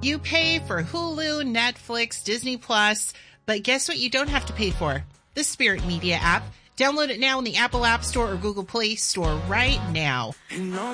You pay for Hulu, Netflix, Disney Plus, but guess what you don't have to pay for? The Spirit Media app. Download it now in the Apple App Store or Google Play Store right now.